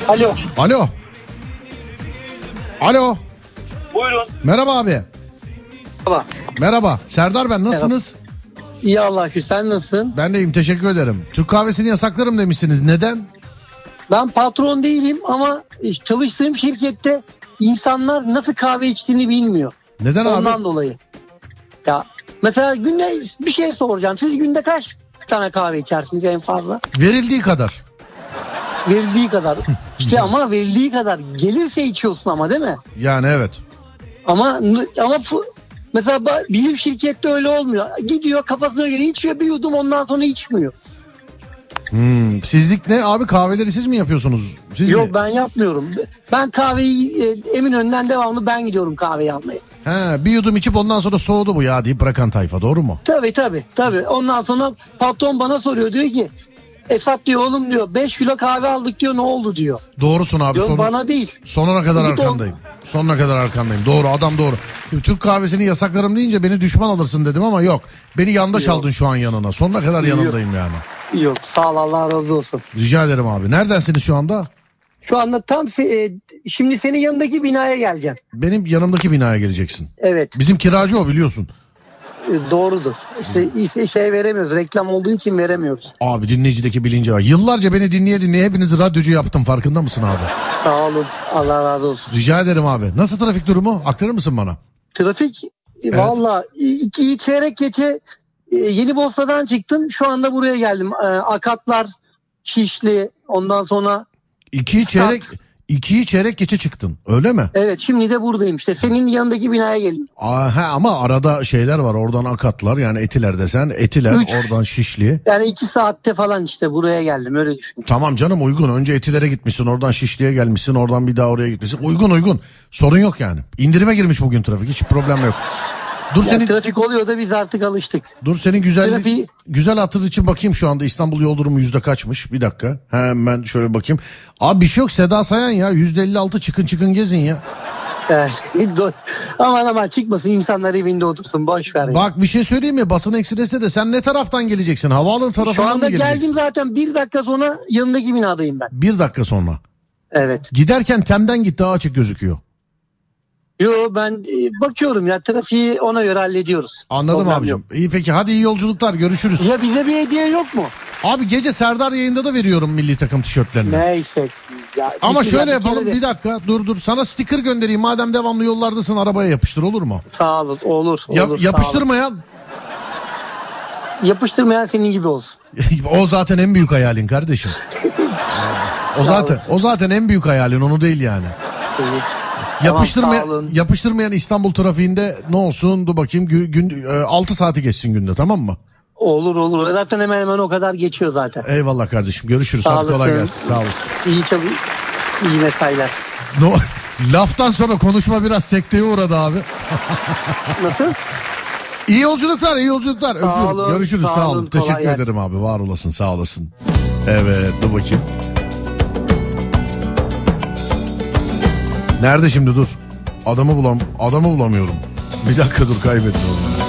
Alo. Alo. Alo. Buyurun. Merhaba abi. Merhaba. Merhaba. Serdar ben, nasılsınız? İyi Allah'a şükür, sen nasılsın? Ben de iyiyim, teşekkür ederim. Türk kahvesini yasaklarım demişsiniz. Neden? Ben patron değilim ama çalıştığım şirkette insanlar nasıl kahve içtiğini bilmiyor. Neden abi? Ondan dolayı. Ya mesela günde bir şey soracağım. Siz günde kaç tane kahve içersiniz en fazla? Verildiği kadar. Verildiği kadar. İşte ama verildiği kadar gelirse içiyorsun ama, değil mi? Yani evet. Ama mesela bizim şirkette öyle olmuyor. Gidiyor kafasına göre içiyor bir yudum, ondan sonra içmiyor. Sizlik ne abi, kahveleri siz mi yapıyorsunuz? Siz Yok mi? Ben yapmıyorum. Ben kahveyi Eminönü'nden devamlı ben gidiyorum kahveyi almaya. He, bir yudum içip ondan sonra soğudu bu ya deyip bırakan tayfa, doğru mu? Tabii. Ondan sonra patron bana soruyor, diyor ki Esat diyor, oğlum diyor 5 kilo kahve aldık diyor, ne oldu diyor. Doğrusun abi. Diyorum, bana değil. Sonuna kadar arkandayım. Sonuna kadar arkandayım. Doğru, adam doğru. Türk kahvesini yasaklarım deyince beni düşman alırsın dedim ama yok. Beni yandaş aldın şu an yanına. Sonuna kadar yanındayım yani. Yok sağ ol, Allah razı olsun. Rica ederim abi. Neredensiniz şu anda? Şu anda tam şimdi senin yanındaki binaya geleceğim. Benim yanımdaki binaya geleceksin. Evet. Bizim kiracı o, biliyorsun. Doğrudur. İşte şey veremiyoruz. Reklam olduğu için veremiyoruz. Abi dinleyicideki bilinci var. Yıllarca beni dinleye hepinizi radyocu yaptım, farkında mısın abi? Sağ olun. Allah razı olsun. Rica ederim abi. Nasıl trafik durumu? Aktarır mısın bana? Trafik Evet. Valla 2 çeyrek geçe Yeni Bosna'dan çıktım. Şu anda buraya geldim. Akatlar, Şişli, ondan sonra İkiyi çeyrek geçe çıktın, öyle mi? Evet, şimdi de buradayım işte. Senin yanındaki binaya geliyorum. Ama arada şeyler var, oradan Akatlar, yani Etiler desen, Etiler 3. oradan Şişli. Yani 2 saatte falan işte buraya geldim, öyle düşün. Tamam canım, uygun. Önce Etilere gitmişsin, oradan Şişli'ye gelmişsin, oradan bir daha oraya gitmişsin. Uygun. Sorun yok yani. İndirime girmiş bugün trafik, hiç problem yok. Trafik oluyor da biz artık alıştık. Dur, senin güzel hatır için bakayım şu anda İstanbul yol durumu yüzde kaçmış, bir dakika. Hemen şöyle bakayım. Abi bir şey yok, Seda Sayan ya, %56, çıkın gezin ya. Aman çıkmasın, insanlar evinde otursun, boş ver. Bak bir şey söyleyeyim mi, Basın Ekspres'te de sen ne taraftan geleceksin, havaalanı tarafından mı geleceksin? Şu anda geldim zaten, 1 dakika sonra yanındaki binadayım ben. 1 dakika sonra. Evet. Giderken Tem'den git, daha açık gözüküyor. Yo ben bakıyorum ya, trafiği ona göre hallediyoruz. Anladım Problem abicim. yok. İyi peki, hadi iyi yolculuklar, görüşürüz. Ya bize bir hediye yok mu? Abi gece Serdar yayında da veriyorum milli takım tişörtlerini. Neyse. Ya, ama şöyle yapalım, bir dakika dur sana sticker göndereyim, madem devamlı yollardasın, arabaya yapıştır, olur mu? Sağ olun, olur. Yapıştırmayan? Yapıştırmayan senin gibi olsun. O zaten en büyük hayalin kardeşim. o zaten en büyük hayalin, onu değil yani. Yapıştırmayan İstanbul trafiğinde ne olsun, dur bakayım, 6 saati geçsin günde, tamam mı? Olur. Zaten hemen o kadar geçiyor zaten. Eyvallah kardeşim, görüşürüz. Hadi kolay gelsin, sağ olasın. İyi mesailer. Laftan sonra konuşma biraz sekteye uğradı abi. Nasıl? İyi yolculuklar. Sağ olun, görüşürüz, sağ olun. Teşekkür ederim abi, var olasın, sağ olasın. Evet, dur bakayım. Nerede şimdi, dur. Adamı bulamıyorum. Bir dakika dur, kaybettim onu.